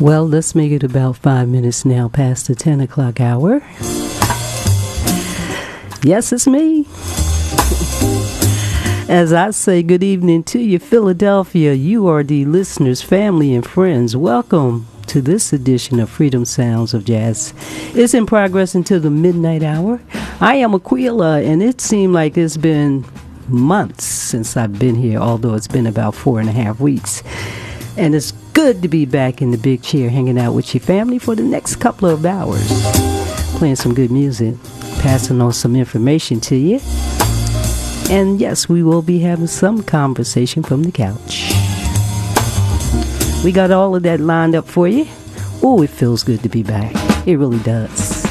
Well, let's make it about 5 minutes now past the 10 o'clock hour. Yes, it's me. As I say good evening to you, Philadelphia, URD listeners, family, and friends. Welcome to this edition of Freedom Sounds of Jazz. It's in progress until the midnight hour. I am Aquila, and it seemed like it's been months since I've been here, although it's been about 4.5 weeks. And it's good to be back in the big chair hanging out with your family for the next couple of hours, playing some good music, passing on some information to you. And yes, we will be having some conversation from the couch. We got all of that lined up for you. Oh, it feels good to be back. It really does.